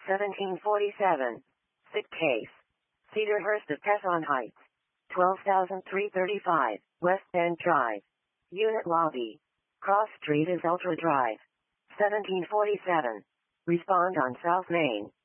1747. Sick case. Cedarhurst of Tesson Heights. 12,335, West End Drive. Unit lobby. Cross Street is Ultra Drive. 1747. Respond on South Main.